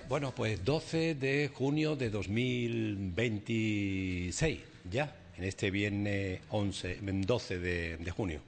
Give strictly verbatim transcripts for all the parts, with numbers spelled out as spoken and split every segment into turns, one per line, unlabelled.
Bueno, pues doce de junio de dos mil veintiséis, ya, en este viernes once, doce de, de junio.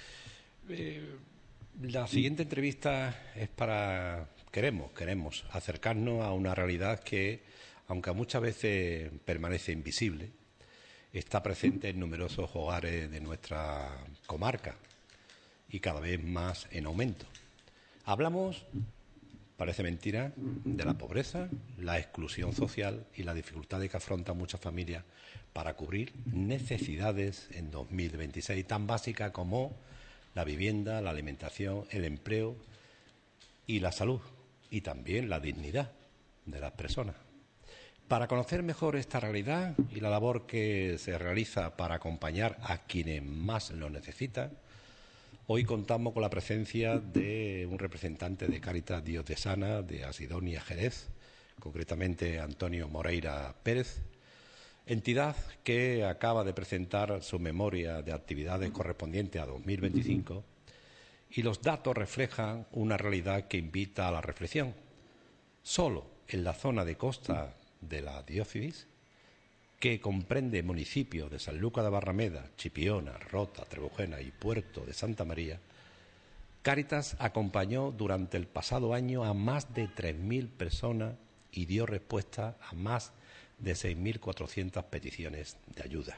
Eh, la siguiente entrevista es para... Queremos, queremos acercarnos a una realidad que, aunque muchas veces permanece invisible, está presente en numerosos hogares de nuestra comarca y cada vez más en aumento. Hablamos, parece mentira, de la pobreza, la exclusión social y la dificultad que afrontan muchas familias para cubrir necesidades en dos mil veintiséis tan básicas como la vivienda, la alimentación, el empleo y la salud, y también la dignidad de las personas. Para conocer mejor esta realidad y la labor que se realiza para acompañar a quienes más lo necesitan, hoy contamos con la presencia de un representante de Cáritas Diocesana de Asidonia Jerez, concretamente Antonio Moreira Pérez, entidad que acaba de presentar su memoria de actividades correspondiente a dos mil veinticinco, y los datos reflejan una realidad que invita a la reflexión. Solo en la zona de costa de la diócesis, que comprende municipios de Sanlúcar de Barrameda, Chipiona, Rota, Trebujena y Puerto de Santa María, Cáritas acompañó durante el pasado año a más de tres mil personas y dio respuesta a más de seis mil cuatrocientas peticiones de ayuda.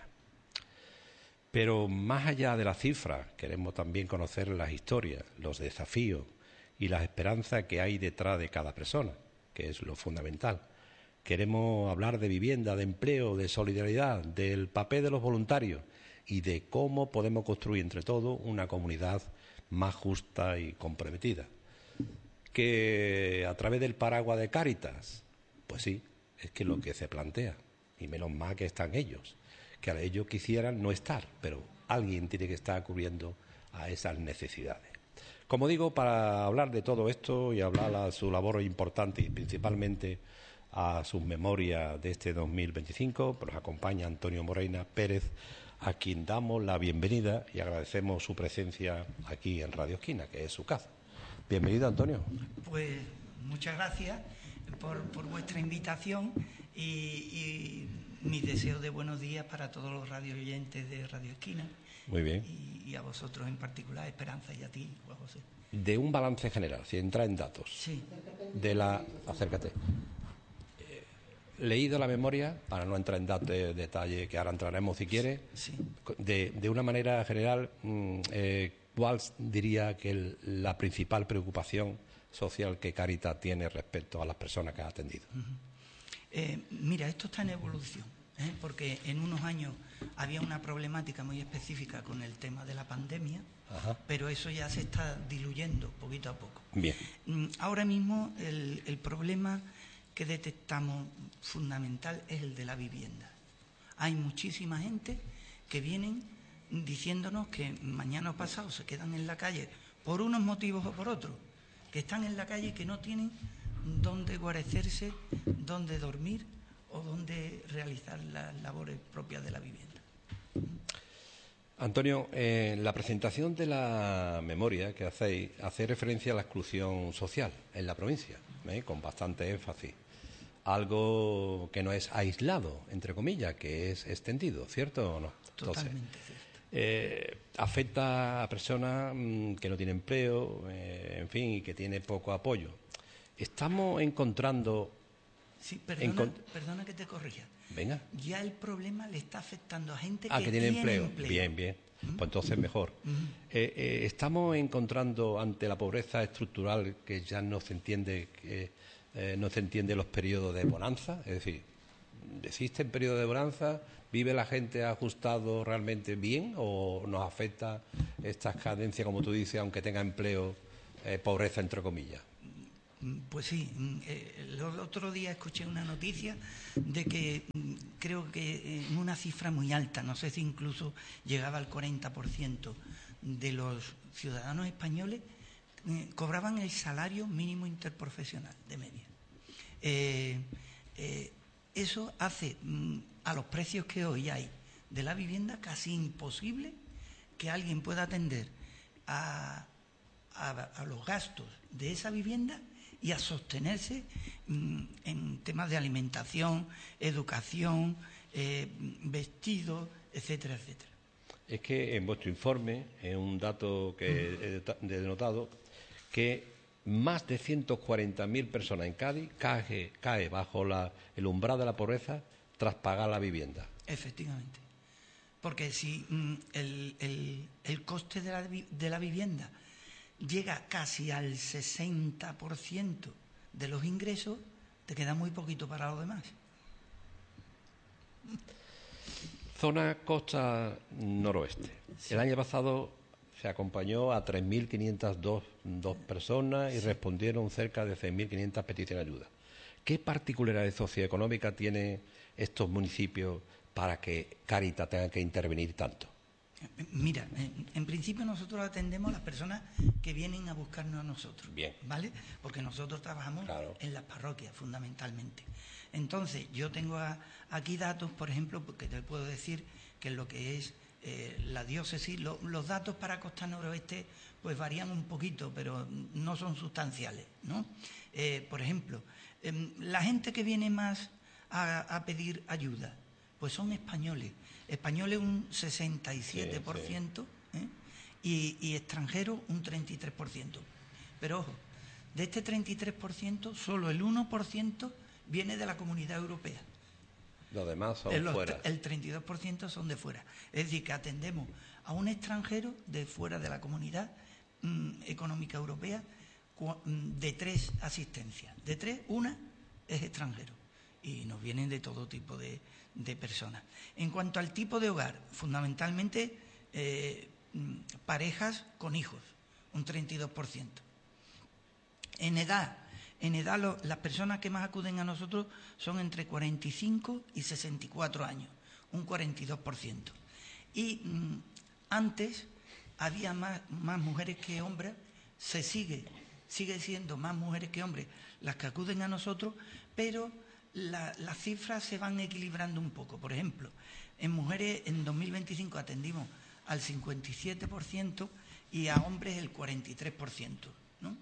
Pero más allá de las cifras, queremos también conocer las historias, los desafíos y las esperanzas que hay detrás de cada persona, que es lo fundamental. Queremos hablar de vivienda, de empleo, de solidaridad, del papel de los voluntarios y de cómo podemos construir entre todos una comunidad más justa y comprometida. Que a través del paraguas de Cáritas, pues sí, es que lo que se plantea, y menos mal que están ellos, que a ellos quisieran no estar, pero alguien tiene que estar cubriendo a esas necesidades. Como digo, para hablar de todo esto y hablar a su labor importante y principalmente a sus memorias de este dos mil veinticinco, pues nos acompaña Antonio Moreira Pérez, a quien damos la bienvenida y agradecemos su presencia aquí en Radio Esquina, que es su casa. Bienvenido, Antonio.
Pues muchas gracias por, por vuestra invitación y, y mis deseos de buenos días para todos los radioyentes de Radio Esquina.
Muy bien.
Y, y a vosotros en particular, Esperanza, y a ti, Juan José.
De un balance general, si entra en datos.
Sí.
De la... Acércate. Leído la memoria, para no entrar en datos de detalle, que ahora entraremos si quiere,
sí.
de, de una manera general, eh, ¿cuál diría que el, la principal preocupación social que Cáritas tiene respecto a las personas que ha atendido?
Uh-huh. eh, mira, esto está en evolución, ¿eh? porque en unos años había una problemática muy específica con el tema de la pandemia,
Ajá.
pero eso ya se está diluyendo poquito a poco.
Bien.
Ahora mismo el, el problema que detectamos fundamental es el de la vivienda. Hay muchísima gente que vienen diciéndonos que mañana o pasado se quedan en la calle por unos motivos o por otros, que están en la calle y que no tienen dónde guarecerse, dónde dormir o dónde realizar las labores propias de la vivienda.
Antonio, eh, la presentación de la memoria que hacéis hace referencia a la exclusión social en la provincia, ¿eh? con bastante énfasis. Algo que no es aislado, entre comillas, que es extendido, ¿cierto o no?
Totalmente
Entonces,
cierto.
Eh, afecta a personas mmm, que no tienen empleo, eh, en fin, y que tienen poco apoyo. Estamos encontrando...
Sí, perdona,
encont...
perdona que te corrija.
Venga.
Ya el problema le está afectando a gente
ah,
que,
que tiene, tiene empleo.
empleo.
Bien, bien. ¿Mm? Pues entonces mejor.
¿Mm?
Eh, eh, estamos encontrando ante la pobreza estructural que ya no se entiende que eh, no se entiende los periodos de bonanza, es decir, ¿existen periodos de bonanza? ¿Vive la gente ajustado realmente bien o nos afecta esta cadencia, como tú dices, aunque tenga empleo, eh, pobreza entre comillas?
Pues sí, el otro día escuché una noticia de que creo que en una cifra muy alta, no sé si incluso llegaba al cuarenta por ciento de los ciudadanos españoles cobraban el salario mínimo interprofesional de media. Eh, eh, eso hace a los precios que hoy hay de la vivienda casi imposible que alguien pueda atender a, a, a los gastos de esa vivienda y a sostenerse en temas de alimentación, educación, eh, vestido, etcétera, etcétera.
Es que en vuestro informe, es un dato que he denotado, que más de ciento cuarenta mil personas en Cádiz cae, cae bajo la, el umbral de la pobreza tras pagar la vivienda.
Efectivamente. Porque si mm, el, el, el coste de la, de la vivienda llega casi al sesenta por ciento de los ingresos, te queda muy poquito para lo demás.
Zona costa noroeste. Sí. El año pasado se acompañó a tres mil quinientas dos personas y sí. respondieron cerca de seis mil quinientas peticiones de ayuda. ¿Qué particularidades socioeconómicas tienen estos municipios para que Cáritas tenga que intervenir tanto?
Mira, en, en principio nosotros atendemos a las personas que vienen a buscarnos a nosotros.
Bien.
¿Vale? Porque nosotros trabajamos claro. en las parroquias, fundamentalmente. Entonces, yo tengo a, aquí datos, por ejemplo, porque te puedo decir que lo que es eh, la diócesis, lo, los datos para Costa Noroeste pues varían un poquito, pero no son sustanciales, ¿no? Eh, por ejemplo, eh, la gente que viene más a, a pedir ayuda, pues son españoles. Españoles un sesenta y siete por ciento sí, sí. ¿eh? y, y extranjeros un treinta y tres por ciento. Pero ojo, de este treinta y tres por ciento, solo el uno por ciento viene de la Comunidad Europea.
Los demás son
Los,
fuera.
El treinta y dos por ciento son de fuera. Es decir, que atendemos a un extranjero de fuera de la Comunidad mm, Económica Europea de tres asistencias. De tres, una es extranjero. Y nos vienen de todo tipo de, de personas. En cuanto al tipo de hogar, fundamentalmente eh, parejas con hijos, un treinta y dos por ciento. En edad, en edad lo, las personas que más acuden a nosotros son entre cuarenta y cinco y sesenta y cuatro años, un cuarenta y dos por ciento. Y mm, antes había más, más mujeres que hombres, se sigue, sigue siendo más mujeres que hombres las que acuden a nosotros, pero La, las cifras se van equilibrando un poco. Por ejemplo, en mujeres en dos mil veinticinco atendimos al cincuenta y siete por ciento y a hombres el cuarenta y tres por ciento, ¿no?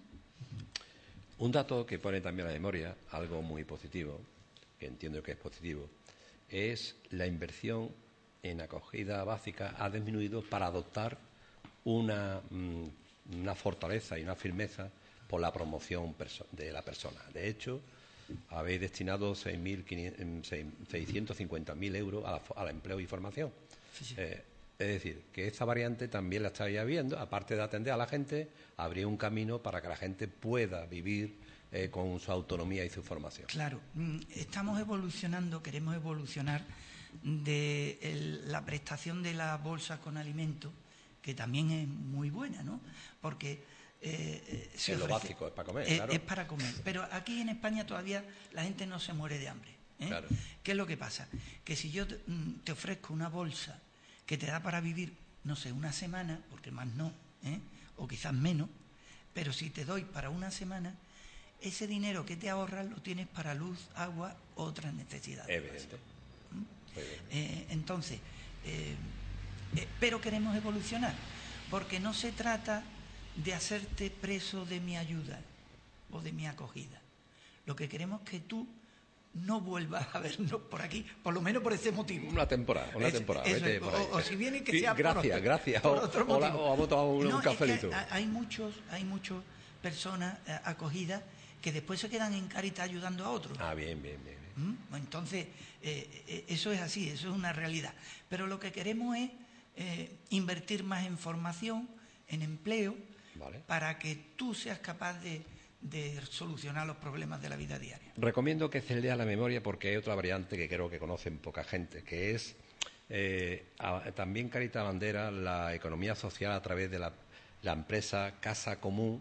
Un dato que pone también a la memoria, algo muy positivo, que entiendo que es positivo, es la inversión en acogida básica ha disminuido para adoptar una, una fortaleza y una firmeza por la promoción de la persona. De hecho, habéis destinado seiscientos cincuenta mil euros al empleo y formación. Sí, sí. Eh, es decir, que esta variante también la estáis viendo, aparte de atender a la gente, habría un camino para que la gente pueda vivir eh, con su autonomía y su formación.
Claro, estamos evolucionando, queremos evolucionar de el, la prestación de la bolsa con alimentos, que también es muy buena, ¿no? Porque Eh,
se es ofrece, lo básico, es para comer,
es,
claro.
Es para comer, pero aquí en España todavía la gente no se muere de hambre. ¿eh?
Claro.
¿Qué es lo que pasa? Que si yo te, te ofrezco una bolsa que te da para vivir, no sé, una semana, porque más no, ¿eh? o quizás menos, pero si te doy para una semana, ese dinero que te ahorras lo tienes para luz, agua, otras necesidades.
Evidente.
¿Mm? Eh, entonces, eh, eh, pero queremos evolucionar, porque no se trata de hacerte preso de mi ayuda o de mi acogida. Lo que queremos es que tú no vuelvas a vernos por aquí, por lo menos por ese motivo.
Una temporada, una temporada.
Eso, vete por ahí. O, o si viene que sea
gracias,
por otro,
gracias.
por otro
o,
motivo.
O vamos a tomar un,
no,
un cafelito.
Es que hay muchos, hay muchas personas eh, acogidas que después se quedan en Cáritas ayudando a otros.
Ah, bien, bien, bien.
bien. ¿Mm? Entonces, eh, eso es así, eso es una realidad. Pero lo que queremos es eh, invertir más en formación, en empleo,
vale,
para que tú seas capaz de, de solucionar los problemas de la vida diaria.
Recomiendo que se lea la memoria porque hay otra variante que creo que conocen poca gente, que es eh, a, también Cáritas Bandera la economía social a través de la, la empresa Casa Común,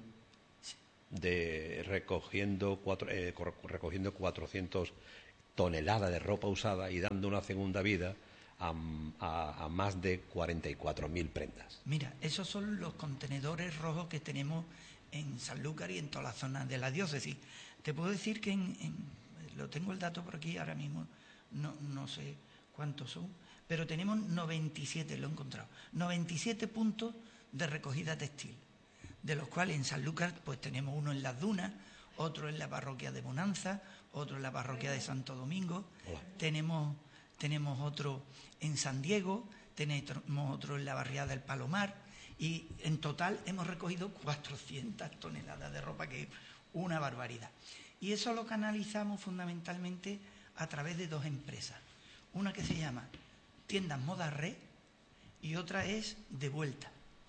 de recogiendo, cuatro, eh, recogiendo cuatrocientas toneladas de ropa usada y dando una segunda vida A, a, a más de cuarenta y cuatro mil prendas.
Mira, esos son los contenedores rojos que tenemos en Sanlúcar y en toda la zona de la diócesis. Te puedo decir que en, en, lo tengo el dato por aquí ahora mismo, no, no sé cuántos son, pero tenemos noventa y siete, lo he encontrado, noventa y siete puntos de recogida textil, de los cuales en Sanlúcar pues tenemos uno en Las Dunas, otro en la parroquia de Bonanza, otro en la parroquia de Santo Domingo.
Hola.
Tenemos, tenemos otro en San Diego, tenemos otro en la barriada del Palomar, y en total hemos recogido cuatrocientas toneladas de ropa, que es una barbaridad. Y eso lo canalizamos fundamentalmente a través de dos empresas. Una que se llama Tiendas Moda Red y otra es De Vuelta.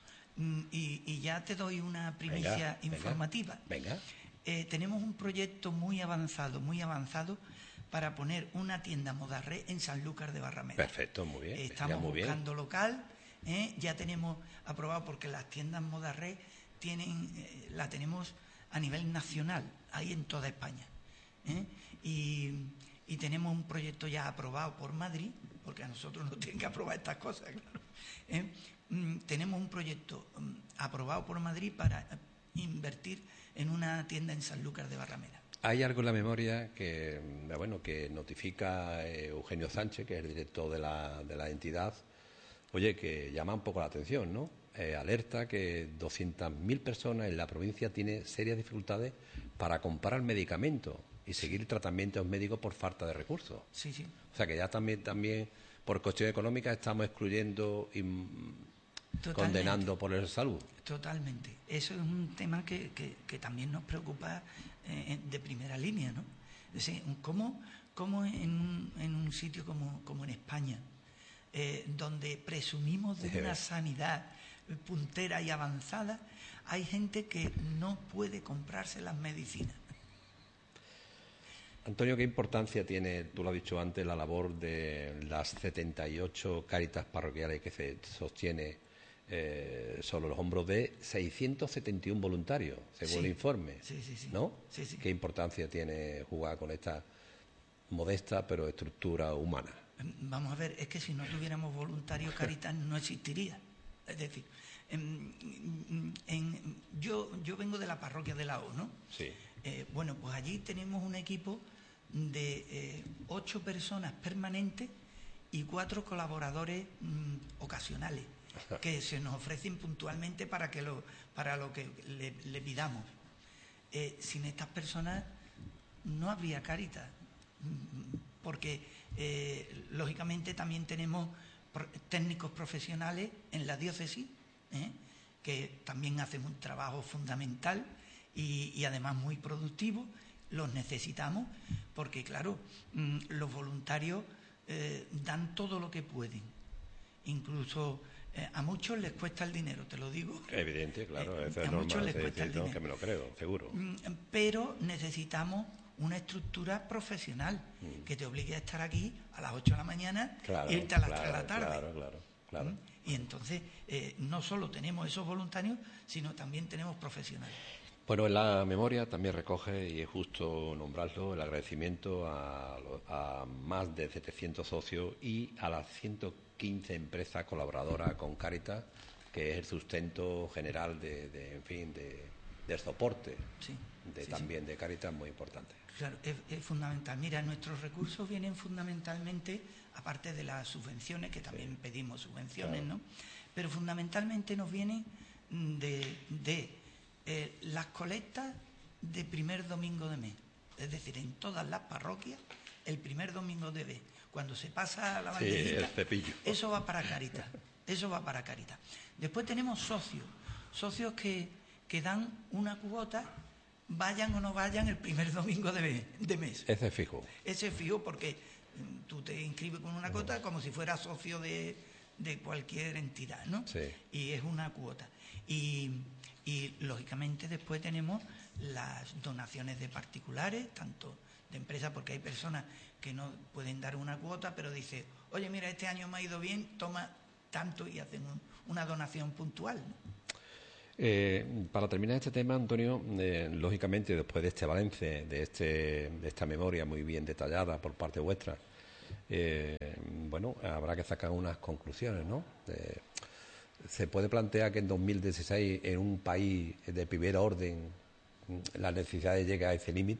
Y, y ya te doy una primicia
venga,
informativa.
Venga. venga.
Eh, tenemos un proyecto muy avanzado, muy avanzado, para poner una tienda Moda Red en Sanlúcar de Barrameda.
Perfecto, muy bien.
Eh, estamos
muy
buscando
bien.
local, eh, ya tenemos aprobado, porque las tiendas Moda Red tienen, eh, la tenemos a nivel nacional, ahí en toda España. ¿eh? Y, y tenemos un proyecto ya aprobado por Madrid, porque a nosotros nos tienen que aprobar estas cosas, claro. ¿eh? Mm, tenemos un proyecto mm, aprobado por Madrid para eh, invertir en una tienda en Sanlúcar de Barrameda.
Hay algo en la memoria que, bueno, que notifica eh, Eugenio Sánchez, que es el director de la, de la entidad, oye, que llama un poco la atención, ¿no? Eh, alerta que doscientas mil personas en la provincia tienen serias dificultades para comprar medicamentos y seguir tratamientos médicos por falta de recursos.
Sí, sí.
O sea que ya también, también por cuestión económica estamos excluyendo y Totalmente. Condenando por el salud.
Totalmente. Eso es un tema que, que, que también nos preocupa eh, de primera línea, ¿no? Es decir, ¿cómo, cómo en, un, en un sitio como, como en España, eh, donde presumimos de una sanidad puntera y avanzada, hay gente que no puede comprarse las medicinas?
Antonio, ¿qué importancia tiene, tú lo has dicho antes, la labor de las setenta y ocho cáritas parroquiales que se sostiene eh, sobre los hombros de seiscientos setenta y uno voluntarios, según
sí,
el informe?
Sí, sí, sí.
¿No?
Sí, sí.
¿Qué importancia tiene jugar con esta modesta pero estructura humana?
Vamos a ver, es que si no tuviéramos voluntarios, Cáritas no existiría. Es decir, en, en, yo, yo vengo de la parroquia de la O, ¿no?
Sí.
Eh, bueno, pues allí tenemos un equipo de eh, ocho personas permanentes y cuatro colaboradores mmm, ocasionales que se nos ofrecen puntualmente para que lo para lo que le, le pidamos. Eh, sin estas personas no habría Cáritas, porque eh, lógicamente también tenemos pro técnicos profesionales en la diócesis, ¿eh? que también hacen un trabajo fundamental y, y además muy productivo. Los necesitamos porque, claro, mmm, los voluntarios eh, dan todo lo que pueden. Incluso eh, a muchos les cuesta el dinero, te lo digo.
Evidente, claro,
eh,
eso
a
es normal.
muchos les
sí,
cuesta
sí,
el
no,
dinero.
que me lo creo, seguro.
Mm, pero necesitamos una estructura profesional
mm.
que te obligue a estar aquí a las ocho de la mañana
claro,
e irte a las
claro,
tres de la tarde.
Claro, claro, claro.
¿Mm? Y entonces eh, no solo tenemos esos voluntarios, sino también tenemos profesionales.
Bueno, en la memoria también recoge, y es justo nombrarlo, el agradecimiento a, a más de setecientos socios y a las ciento quince empresas colaboradoras con Cáritas, que es el sustento general de, de en fin, de, del soporte
sí,
de,
sí,
también
sí.
de Cáritas, muy importante.
Claro, es, es fundamental. Mira, nuestros recursos vienen fundamentalmente, aparte de las subvenciones, que también sí. pedimos subvenciones, claro. ¿no? Pero fundamentalmente nos vienen de... de Eh, las colectas de primer domingo de mes, es decir, en todas las parroquias, el primer domingo de mes, cuando se pasa la bandejita,
sí,
eso va para Cáritas, eso va para Cáritas. Después tenemos socios, socios que, que dan una cuota, vayan o no vayan el primer domingo de, de mes.
Ese es fijo.
Ese es fijo porque tú te inscribes con una cuota como si fueras socio de, de cualquier entidad, ¿no?
Sí.
Y es una cuota. Y... Y, lógicamente, después tenemos las donaciones de particulares, tanto de empresas, porque hay personas que no pueden dar una cuota, pero dicen, oye, mira, este año me ha ido bien, toma tanto, y hacen un, una donación puntual, ¿no?
Eh, para terminar este tema, Antonio, eh, lógicamente, después de este balance, de, este, de esta memoria muy bien detallada por parte vuestra, eh, bueno, habrá que sacar unas conclusiones, ¿no? Eh, ¿Se puede plantear que en dos mil dieciséis, en un país de primer orden, las necesidades lleguen a ese límite?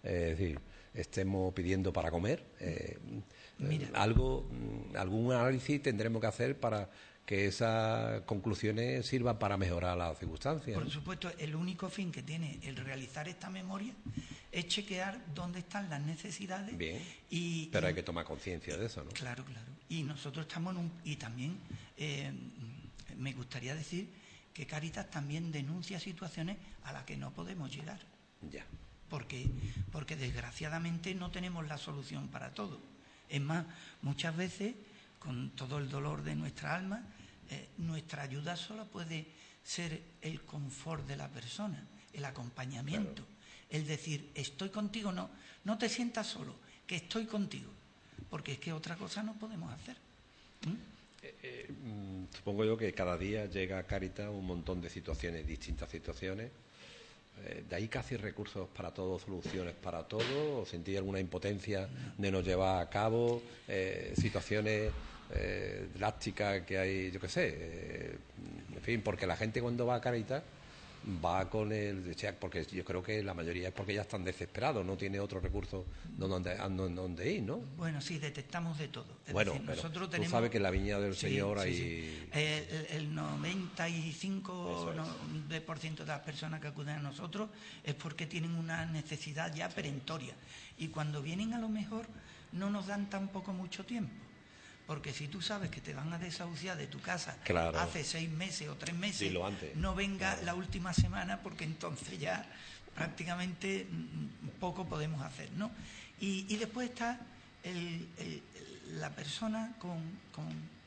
es decir, estemos pidiendo para comer. Eh,
Mira.
algo, algún análisis tendremos que hacer para que esas conclusiones sirvan para mejorar las circunstancias.
Por supuesto, el único fin que tiene el realizar esta memoria es chequear dónde están las necesidades.
Bien,
y,
pero
y,
hay que tomar conciencia de eso, ¿no?
Claro, claro. Y nosotros estamos en un... Y también eh, me gustaría decir que Cáritas también denuncia situaciones a las que no podemos llegar.
Ya.
Porque, porque desgraciadamente no tenemos la solución para todo. Es más, muchas veces, con todo el dolor de nuestra alma, eh, nuestra ayuda solo puede ser el confort de la persona, el acompañamiento, claro. El decir, estoy contigo, no, no te sientas solo, que estoy contigo, porque es que otra cosa no podemos hacer. ¿Mm?
Eh, eh, supongo yo que cada día llega a Cáritas un montón de situaciones, distintas situaciones. Eh, ¿De ahí casi recursos para todo, soluciones para todo? ¿O sentí alguna impotencia de no llevar a cabo eh, situaciones eh, drásticas que hay, yo qué sé? Eh, en fin, porque la gente cuando va a Cáritas va con el... Porque yo creo que la mayoría es porque ya están desesperados, no tiene otro recurso donde, donde, donde ir, ¿no?
Bueno, sí, detectamos de todo. Es
bueno,
decir,
pero
nosotros
tú
tenemos...
sabes que en la viña del
sí,
Señor
sí,
hay...
Sí. El, el noventa y cinco por ciento de las personas que acuden a nosotros es porque tienen una necesidad ya perentoria. Y cuando vienen a lo mejor no nos dan tampoco mucho tiempo. Porque si tú sabes que te van a desahuciar de tu casa
claro.
hace seis meses o tres meses,
Dilo antes.
no venga
claro.
la última semana, porque entonces ya prácticamente poco podemos hacer, ¿no? Y, y después está el, el, la persona con, con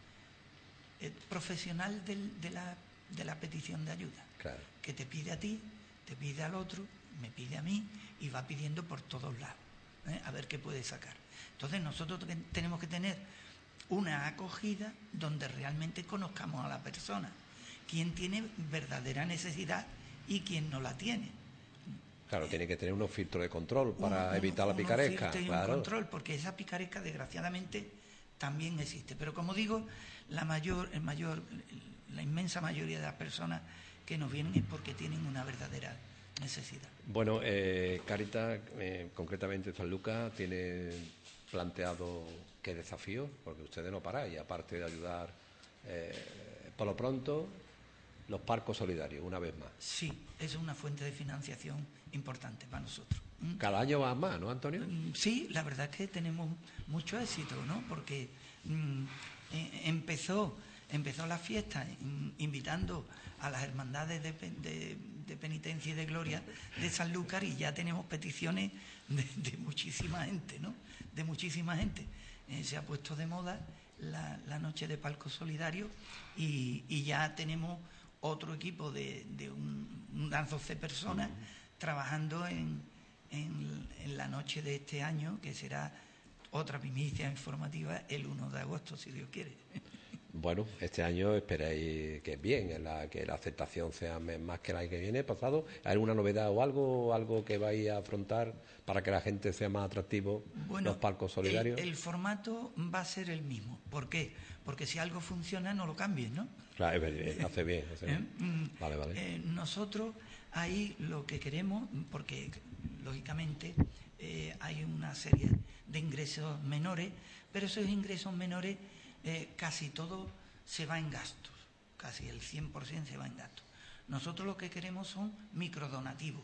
el profesional del, de, la, de la petición de ayuda,
claro.
que te pide a ti, te pide al otro, me pide a mí y va pidiendo por todos lados, ¿eh? A ver qué puede sacar. Entonces nosotros tenemos que tener una acogida donde realmente conozcamos a la persona, quién tiene verdadera necesidad y quién no la tiene.
Claro, eh, tiene que tener unos filtros de control para
un,
evitar
un,
la picaresca.
Un,
claro.
un control, porque esa picaresca desgraciadamente también existe. Pero como digo, la mayor, el mayor, la inmensa mayoría de las personas que nos vienen es porque tienen una verdadera necesidad.
Bueno, eh, Cáritas, eh, concretamente San Lucas, tiene planteado qué desafío, porque ustedes no paráis, aparte de ayudar, eh, por lo pronto, los parcos solidarios, una vez más.
Sí, es una fuente de financiación importante para nosotros. ¿Mm?
Cada año va más, ¿no, Antonio?
Sí, la verdad es que tenemos mucho éxito, ¿no? Porque mm, eh, empezó, empezó la fiesta invitando a las hermandades de, de, de penitencia y de gloria de Sanlúcar y ya tenemos peticiones de, de muchísima gente, ¿no? De muchísima gente. Eh, se ha puesto de moda la, la noche de palco solidario y, y ya tenemos otro equipo de, de un, unas doce personas uh-huh. trabajando en, en, en la noche de este año, que será otra primicia informativa el uno de agosto, si Dios quiere.
Bueno, este año esperáis que bien, la, que la aceptación sea más que la que viene pasado. ¿Hay alguna novedad o algo algo que vais a afrontar para que la gente sea más atractivo
bueno,
los palcos solidarios?
El, el formato va a ser el mismo. ¿Por qué? Porque si algo funciona, no lo cambies, ¿no?
Claro, hace bien. Hace bien. ¿Eh? Vale, vale.
Eh, nosotros ahí lo que queremos, porque lógicamente eh, hay una serie de ingresos menores, pero esos ingresos menores Eh, casi todo se va en gastos, casi el cien por ciento se va en gastos. Nosotros lo que queremos son microdonativos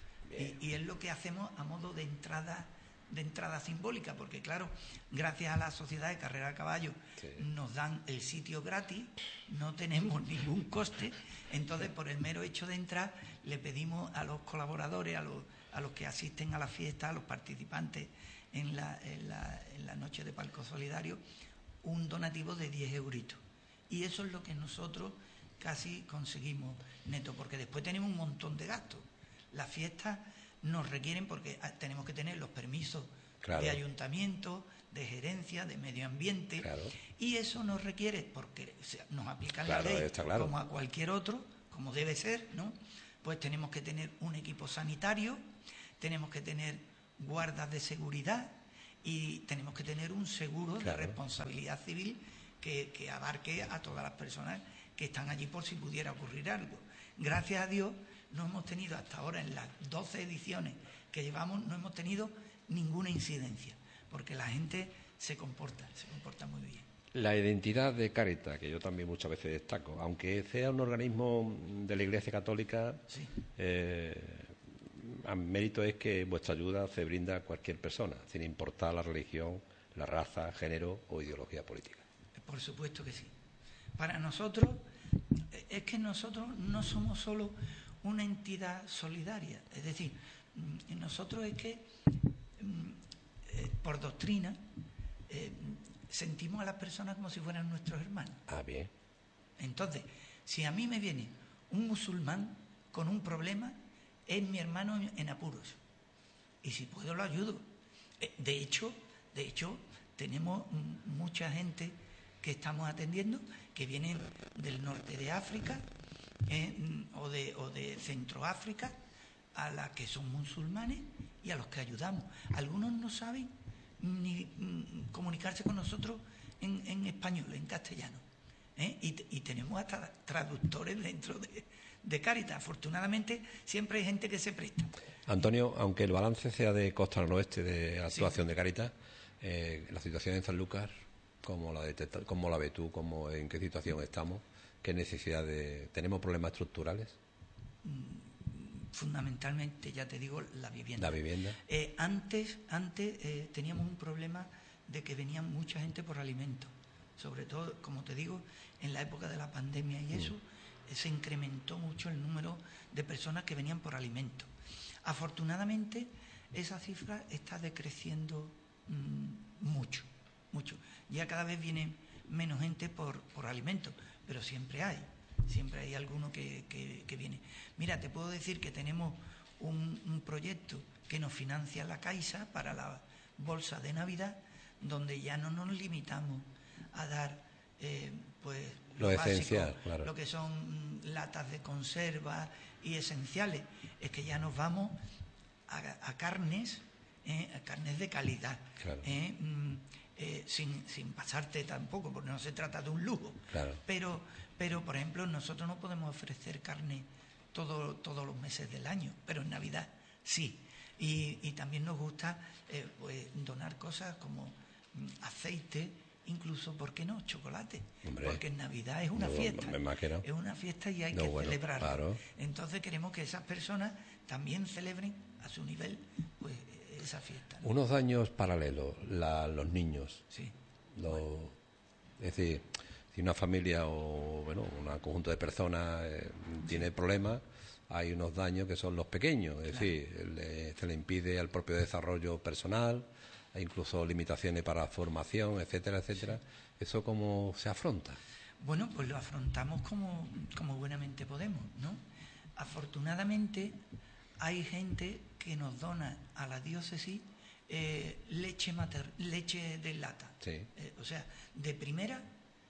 y, y es lo que hacemos a modo de entrada de entrada simbólica, porque claro, gracias a la Sociedad de Carrera a Caballo sí. nos dan el sitio gratis, no tenemos ningún coste, entonces por el mero hecho de entrar le pedimos a los colaboradores, a los, a los que asisten a la fiesta, a los participantes en la, en la, en la noche de palco solidario, un donativo de diez euritos. Y eso es lo que nosotros casi conseguimos neto, porque después tenemos un montón de gastos. Las fiestas nos requieren, porque tenemos que tener los permisos claro. de ayuntamiento, de gerencia, de medio ambiente, claro. y eso nos requiere, porque nos aplican claro, la ley claro. como a cualquier otro, como debe ser, ¿no? Pues tenemos que tener un equipo sanitario, tenemos que tener guardas de seguridad, y tenemos que tener un seguro claro. de responsabilidad civil que, que abarque a todas las personas que están allí por si pudiera ocurrir algo. Gracias a Dios no hemos tenido hasta ahora en las doce ediciones que llevamos no hemos tenido ninguna incidencia, porque la gente se comporta, se comporta muy bien.
La identidad de Cáritas, que yo también muchas veces destaco, aunque sea un organismo de la Iglesia Católica,
sí.
eh, a mérito es que vuestra ayuda se brinda a cualquier persona, sin importar la religión, la raza, género o ideología política.
Por supuesto que sí. Para nosotros, es que nosotros no somos solo una entidad solidaria, es decir, nosotros es que, por doctrina, eh, sentimos a las personas como si fueran nuestros hermanos.
Ah, bien.
Entonces, si a mí me viene un musulmán con un problema, es mi hermano en apuros. Y si puedo, lo ayudo. De hecho, de hecho, tenemos mucha gente que estamos atendiendo que vienen del norte de África eh, o, de, o de Centroáfrica, a las que son musulmanes y a los que ayudamos. Algunos no saben ni mm, comunicarse con nosotros en, en español, en castellano. ¿eh? Y, y tenemos hasta traductores dentro de, de Cáritas. Afortunadamente, siempre hay gente que se presta.
Antonio, aunque el balance sea de costa al oeste de actuación
sí.
de Cáritas, eh, la situación en Sanlúcar, ¿cómo la, detecta, ¿cómo la ves tú? ¿Cómo, ¿En qué situación estamos? ¿Qué necesidad de...? ¿Tenemos problemas estructurales?
Fundamentalmente, ya te digo, la vivienda.
La vivienda.
Eh, antes antes eh, teníamos un problema de que venía mucha gente por alimentos. Sobre todo, como te digo, en la época de la pandemia y eso, mm. eh, se incrementó mucho el número de personas que venían por alimentos. Afortunadamente, esa cifra está decreciendo mmm, mucho, mucho. Ya cada vez viene menos gente por, por alimentos, pero siempre hay. Siempre hay alguno que, que, que viene. Mira, te puedo decir que tenemos un, un proyecto que nos financia la Caixa para la bolsa de Navidad, donde ya no nos limitamos a dar eh, pues
lo, lo esencial, básico, claro.
Lo que son latas de conserva y esenciales. Es que ya nos vamos a, a carnes, eh, a carnes de calidad.
Claro.
Eh, mm, eh, sin, sin pasarte tampoco, porque no se trata de un lujo.
Claro.
Pero Pero, por ejemplo, nosotros no podemos ofrecer carne todo, todos los meses del año, pero en Navidad sí. Y, y también nos gusta eh, pues, donar cosas como mm, aceite, incluso, ¿por qué no?, chocolate. Hombre, porque en Navidad es una
no,
fiesta.
Me imagino.
Es una fiesta y hay
no,
que
bueno,
celebrarla.
Claro.
Entonces queremos que esas personas también celebren a su nivel pues esa fiesta, ¿no?
Unos daños paralelos, la, los niños.
Sí.
Lo,
bueno.
Es decir... Si una familia o bueno un conjunto de personas eh, tiene sí. problemas, hay unos daños que son los pequeños, es claro. decir, le, se le impide al propio desarrollo personal, hay incluso limitaciones para formación, etcétera, etcétera. Sí. ¿Eso cómo se afronta?
Bueno, pues lo afrontamos como, como buenamente podemos, ¿no? Afortunadamente hay gente que nos dona a la diócesis eh, leche mater, leche de lata,
sí.
eh, o sea, de primera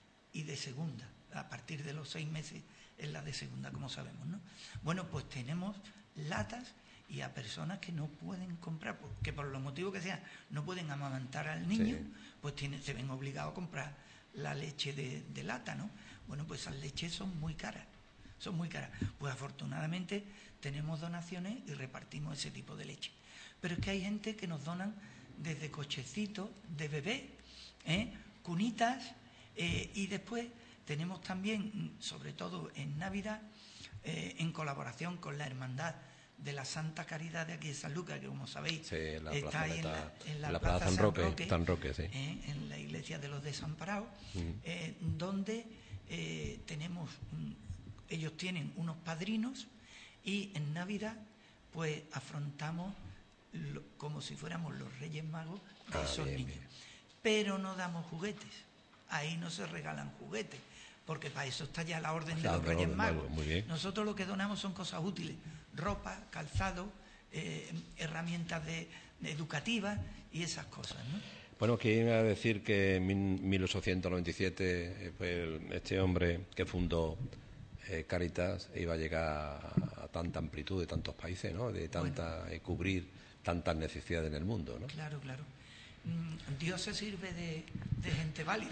y de segunda. A partir de los seis meses es la de segunda, como sabemos, ¿no? Bueno, pues tenemos latas y a personas que no pueden comprar, que por los motivos que sean, no pueden amamantar al niño, sí. pues tienen, se ven obligados a comprar la leche de, de lata, ¿no? Bueno, pues esas leches son muy caras, son muy caras. Pues afortunadamente tenemos donaciones y repartimos ese tipo de leche. Pero es que hay gente que nos donan desde cochecitos de bebé, ¿eh? cunitas, Eh, y después tenemos también, sobre todo en Navidad, eh, en colaboración con la Hermandad de la Santa Caridad de aquí de Sanlúcar, que como sabéis
sí, la
está ahí en la, en la,
la
Plaza,
Plaza San Roque, Roque, San Roque sí.
eh, en la iglesia de los Desamparados, uh-huh. eh, donde eh, tenemos, um, ellos tienen unos padrinos y en Navidad pues afrontamos lo, como si fuéramos los Reyes Magos de ah, esos bien, niños. Bien. Pero no damos juguetes. Ahí no se regalan juguetes, porque para eso está ya la orden claro, de los Reyes Magos.
Muy bien.
Nosotros lo que donamos son cosas útiles, ropa, calzado, eh, herramientas de, de educativas y esas cosas, ¿no?
Bueno, quién iba a decir que en mil ochocientos noventa y siete pues, este hombre que fundó eh, Cáritas iba a llegar a, a tanta amplitud de tantos países, ¿no? De tanta bueno. eh, cubrir tantas necesidades en el mundo, ¿no?
Claro, claro. Dios se sirve de, de gente válida.